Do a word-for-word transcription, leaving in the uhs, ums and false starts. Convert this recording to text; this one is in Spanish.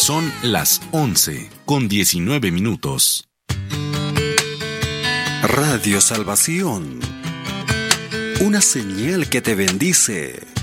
Son las once con diecinueve minutos. Radio Salvación, una señal que te bendice.